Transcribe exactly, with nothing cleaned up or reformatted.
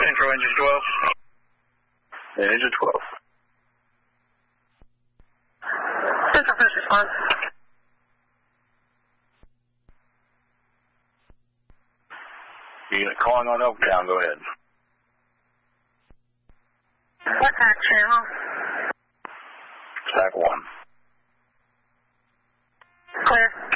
Central engine twelve. Yeah, engine twelve. Central first response. Unit calling on Oaktown, go ahead. What type channel? Track one. Clear.